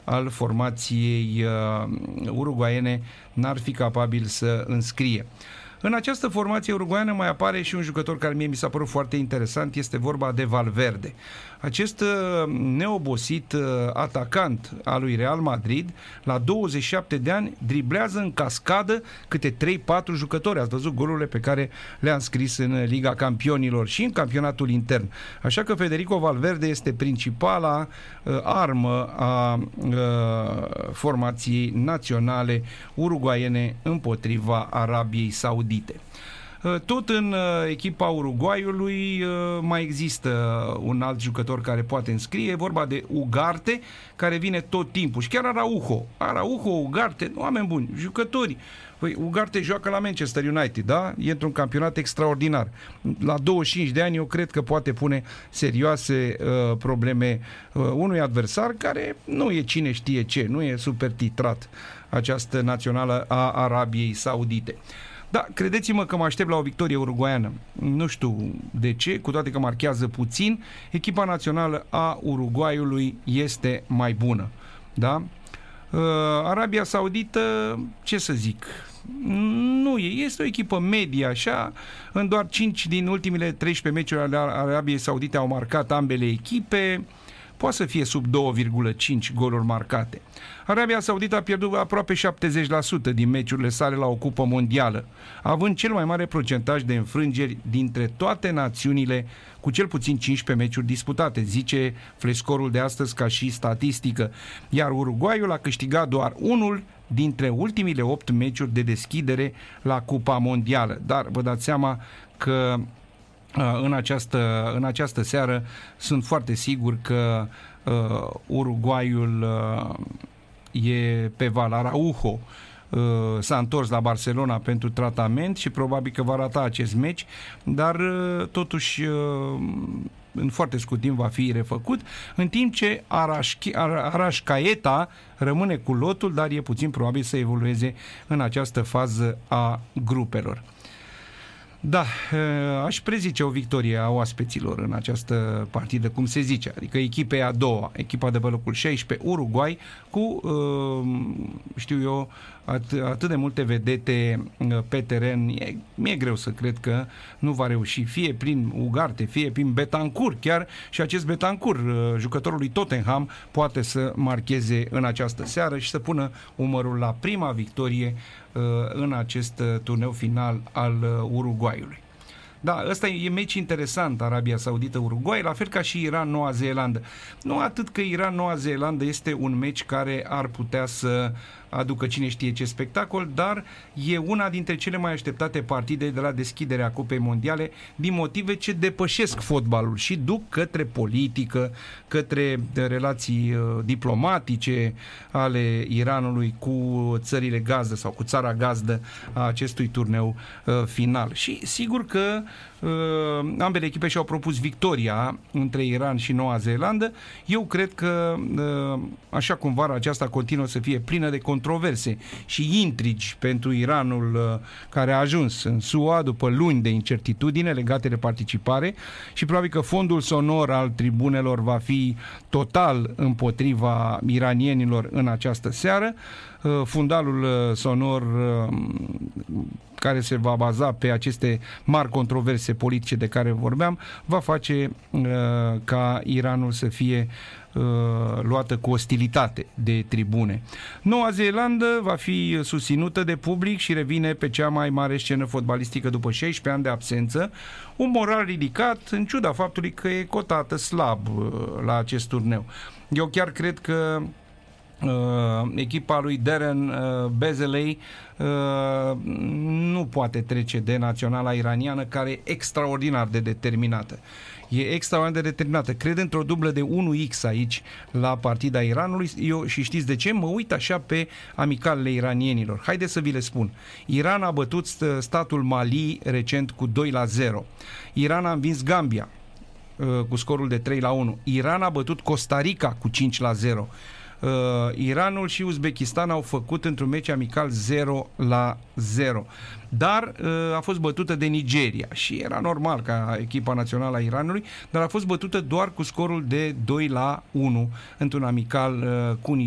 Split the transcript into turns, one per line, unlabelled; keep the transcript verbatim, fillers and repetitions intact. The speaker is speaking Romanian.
al formației uruguaiene n-ar fi capabil să înscrie. În această formație uruguaiană mai apare și un jucător care mie mi s-a părut foarte interesant, este vorba de Valverde. Acest neobosit atacant al lui Real Madrid, la douăzeci și șapte de ani, driblează în cascadă câte trei patru jucători. Ați văzut golurile pe care le-a înscris în Liga Campionilor și în campionatul intern. Așa că Federico Valverde este principala uh, armă a uh, formației naționale uruguaiene împotriva Arabiei Saudite. Tot în echipa Uruguaiului mai există un alt jucător care poate înscrie, e vorba de Ugarte, care vine tot timpul. Și chiar Araujo, Araujo, Ugarte, oameni buni, jucători. Păi, Ugarte joacă la Manchester United, da? E într-un campionat extraordinar. La douăzeci și cinci de ani eu cred că poate pune serioase uh, probleme uh, unui adversar care nu e cine știe ce, nu e super titrat, această națională a Arabiei Saudite. Da, credeți-mă că mă aștept la o victorie uruguaiană. Nu știu de ce, cu toate că marchează puțin, echipa națională a Uruguaiului este mai bună. Da? Uh, Arabia Saudită, ce să zic, nu e, este o echipă medie așa, în doar cinci din ultimele treisprezece meciuri ale Arabiei Saudite au marcat ambele echipe, poate să fie sub doi virgulă cinci goluri marcate. Arabia Saudită a pierdut aproape șaptezeci la sută din meciurile sale la o cupă mondială, având cel mai mare procentaj de înfrângeri dintre toate națiunile, cu cel puțin cincisprezece meciuri disputate, zice Flescorul de astăzi ca și statistică, iar Uruguaiul a câștigat doar unul dintre ultimile opt meciuri de deschidere la Cupa Mondială. Dar vă dați seama că în această, în această seară sunt foarte sigur că uh, Uruguaiul uh, e pe val. Araujo uh, s-a întors la Barcelona pentru tratament și probabil că va rata acest meci, dar uh, totuși uh, în foarte scurt timp va fi refăcut, în timp ce Arascaeta rămâne cu lotul, dar e puțin probabil să evolueze în această fază a grupelor. Da, aș prezice o victorie a oaspeților în această partidă, cum se zice, adică echipa a doua, echipa de pe locul șaisprezece, Uruguay, cu, știu eu, at- atât de multe vedete pe teren. E, mi-e greu să cred că nu va reuși, fie prin Ugarte, fie prin Betancur, chiar și acest Betancur, jucătorul lui Tottenham, poate să marcheze în această seară și să pună umărul la prima victorie în acest turneu final al Uruguayului. Da, ăsta e meci interesant, Arabia Saudită-Uruguay, la fel ca și Iran-Noua Zeelandă. Nu atât că Iran-Noua Zeelandă este un meci care ar putea să aducă cine știe ce spectacol, dar e una dintre cele mai așteptate partide de la deschiderea Cupei Mondiale din motive ce depășesc fotbalul și duc către politică, către relații uh, diplomatice ale Iranului cu țările gazdă sau cu țara gazdă a acestui turneu uh, final. Și sigur că uh, ambele echipe și-au propus victoria între Iran și Noua Zeelandă. Eu cred că uh, așa cum vara aceasta continuă să fie plină de controverse și intrigi pentru Iranul uh, care a ajuns în S U A după luni de incertitudine legate de participare și probabil că fondul sonor al tribunelor va fi total împotriva iranienilor în această seară. Uh, fundalul uh, sonor uh, care se va baza pe aceste mari controverse politice de care vorbeam, va face uh, ca Iranul să fie uh, luată cu ostilitate de tribune. Noua Zeelandă va fi susținută de public și revine pe cea mai mare scenă fotbalistică după șaisprezece ani de absență, un moral ridicat în ciuda faptului că e cotată slab uh, la acest turneu. Eu chiar cred că Uh, echipa lui Darren uh, Bezalel uh, nu poate trece de naționala iraniană, care e extraordinar de determinată. E extraordinar de determinată. Cred într-o dublă de unu x aici la partida Iranului. Eu, și știți de ce? Mă uit așa pe amicalele iranienilor. Haideți să vi le spun. Iran a bătut statul Mali recent cu doi la zero. Iran a învins Gambia uh, cu scorul de trei la unu. Iran a bătut Costa Rica cu cinci la zero. Uh, Iranul și Uzbekistan au făcut într-un meci amical zero la zero. Dar uh, a fost bătută de Nigeria și era normal ca echipa națională a Iranului, dar a fost bătută doar cu scorul de doi la unu într-un amical uh, cu Nigeria.